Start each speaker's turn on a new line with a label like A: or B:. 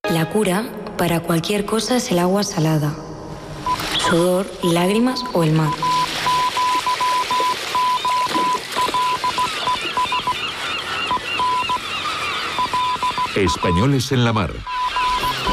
A: La cura para cualquier cosa es el agua salada. Sudor, lágrimas o el mar.
B: Españoles en la mar.